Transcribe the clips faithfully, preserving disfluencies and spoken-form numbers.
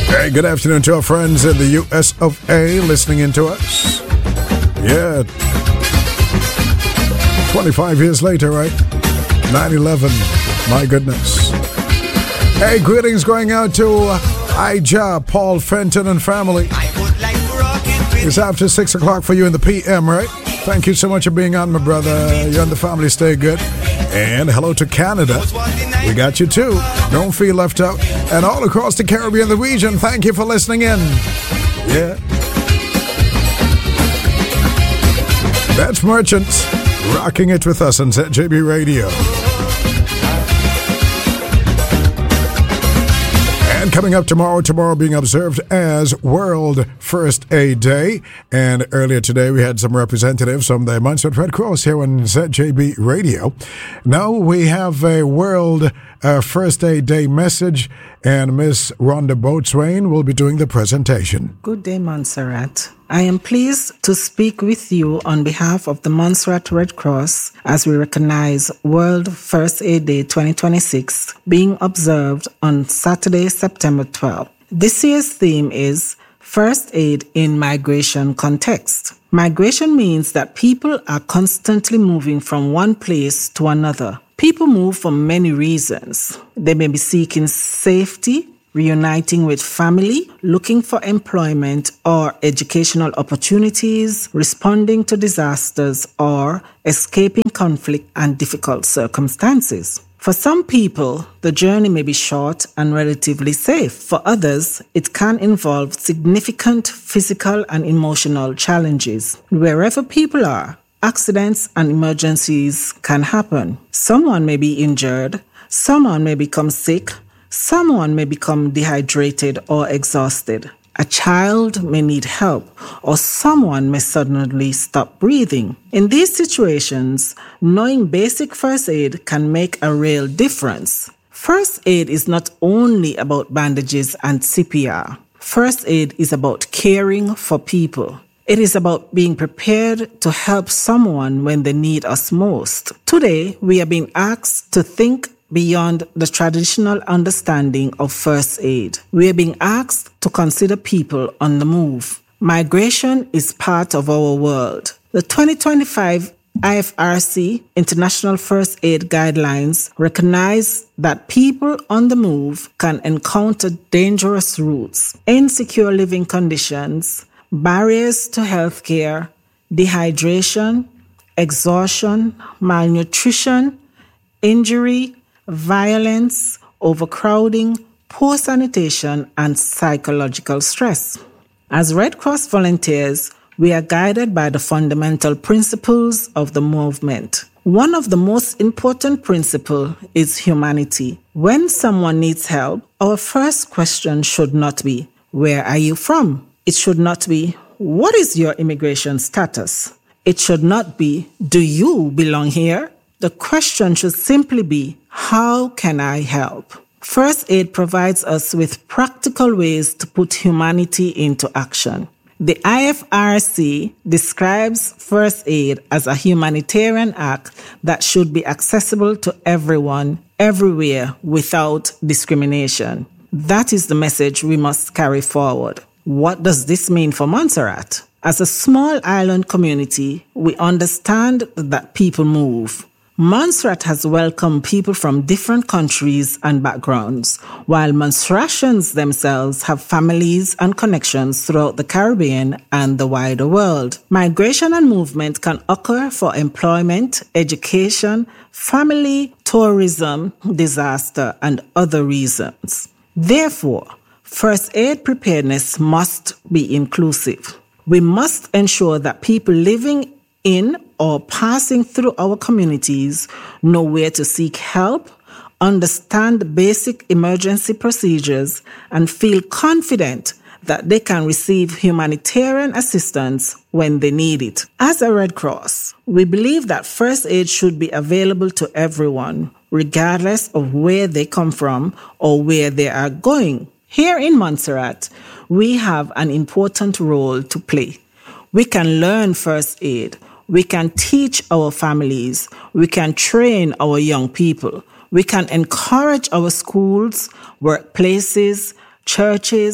Hey, good afternoon to our friends in the U S of A listening in to us. Yeah. twenty-five years later, right? nine eleven. My goodness. Hey, greetings going out to Ija, Paul Fenton and family. It's after six o'clock for you in the P M, right? Thank you so much for being on, my brother. You and the family stay good. And hello to Canada. We got you too. Don't feel left out. And all across the Caribbean, the region, thank you for listening in. Yeah. That's Merchants rocking it with us on Z J B Radio. And coming up tomorrow, tomorrow being observed as World First Aid Day. And earlier today, we had some representatives from the Montserrat Red Cross here on Z J B Radio. Now we have a World uh, First Aid Day message, and Miss Rhonda Boatswain will be doing the presentation. Good day, Montserrat. I am pleased to speak with you on behalf of the Montserrat Red Cross as we recognize World First Aid Day twenty twenty-six being observed on Saturday, September twelfth. This year's theme is First Aid in Migration Context. Migration means that people are constantly moving from one place to another. People move for many reasons. They may be seeking safety, reuniting with family, looking for employment or educational opportunities, responding to disasters, or escaping conflict and difficult circumstances. For some people, the journey may be short and relatively safe. For others, it can involve significant physical and emotional challenges. Wherever people are, accidents and emergencies can happen. Someone may be injured, someone may become sick, someone may become dehydrated or exhausted. A child may need help, or someone may suddenly stop breathing. In these situations, knowing basic first aid can make a real difference. First aid is not only about bandages and C P R. First aid is about caring for people. It is about being prepared to help someone when they need us most. Today, we are being asked to think beyond the traditional understanding of first aid. We are being asked to consider people on the move. Migration is part of our world. The twenty twenty-five I F R C International First Aid Guidelines recognize that people on the move can encounter dangerous routes, insecure living conditions, barriers to healthcare, dehydration, exhaustion, malnutrition, injury, violence, overcrowding, poor sanitation, and psychological stress. As Red Cross volunteers, we are guided by the fundamental principles of the movement. One of the most important principles is humanity. When someone needs help, our first question should not be, "Where are you from?" It should not be, "What is your immigration status?" It should not be, "Do you belong here?" The question should simply be, "How can I help?" First aid provides us with practical ways to put humanity into action. The I F R C describes first aid as a humanitarian act that should be accessible to everyone, everywhere, without discrimination. That is the message we must carry forward. What does this mean for Montserrat? As a small island community, we understand that people move. Montserrat has welcomed people from different countries and backgrounds, while Montserratians themselves have families and connections throughout the Caribbean and the wider world. Migration and movement can occur for employment, education, family, tourism, disaster, and other reasons. Therefore, first aid preparedness must be inclusive. We must ensure that people living in or passing through our communities know where to seek help, understand basic emergency procedures, and feel confident that they can receive humanitarian assistance when they need it. As a Red Cross, we believe that first aid should be available to everyone, regardless of where they come from or where they are going. Here in Montserrat, we have an important role to play. We can learn first aid. We can teach our families. We can train our young people. We can encourage our schools, workplaces, churches,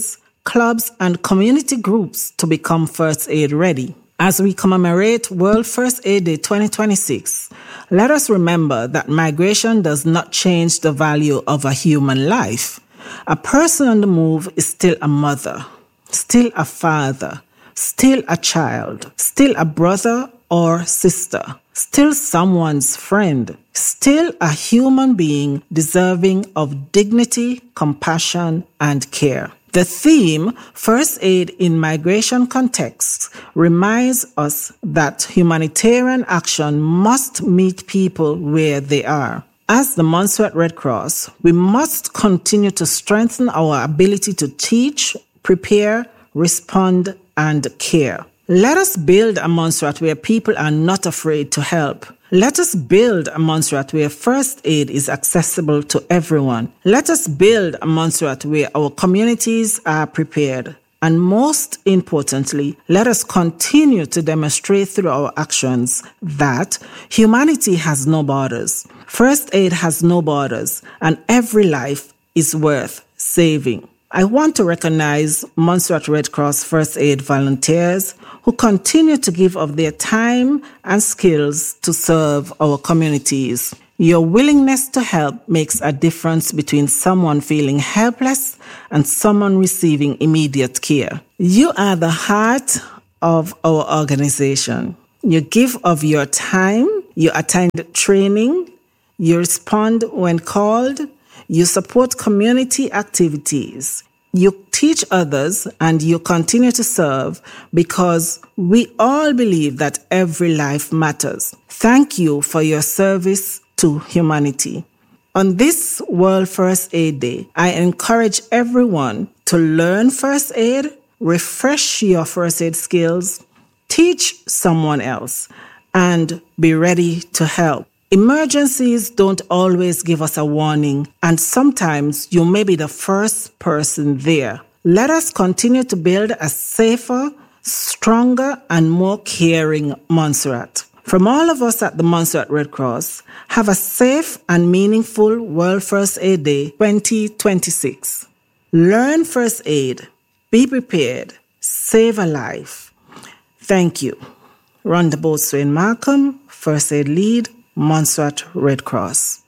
clubs, and community groups to become first aid ready. As we commemorate World First Aid Day twenty twenty-six, let us remember that migration does not change the value of a human life. A person on the move is still a mother, still a father, still a child, still a brother or sister, still someone's friend, still a human being deserving of dignity, compassion, and care. The theme, First Aid in Migration Contexts, reminds us that humanitarian action must meet people where they are. As the Montserrat Red Cross, we must continue to strengthen our ability to teach, prepare, respond, and care. Let us build a Montserrat where people are not afraid to help. Let us build a Montserrat where first aid is accessible to everyone. Let us build a Montserrat where our communities are prepared. And most importantly, let us continue to demonstrate through our actions that humanity has no borders. First aid has no borders, and every life is worth saving. I want to recognize Montserrat Red Cross First Aid volunteers who continue to give of their time and skills to serve our communities. Your willingness to help makes a difference between someone feeling helpless and someone receiving immediate care. You are the heart of our organization. You give of your time, you attend training, you respond when called, you support community activities. You teach others and you continue to serve because we all believe that every life matters. Thank you for your service to humanity. On this World First Aid Day, I encourage everyone to learn first aid, refresh your first aid skills, teach someone else, and be ready to help. Emergencies don't always give us a warning, and sometimes you may be the first person there. Let us continue to build a safer, stronger, and more caring Montserrat. From all of us at the Montserrat Red Cross, have a safe and meaningful World First Aid Day twenty twenty-six. Learn first aid, be prepared, save a life. Thank you. Rhonda Boatswain Markham, First Aid Lead, Montserrat Red Cross.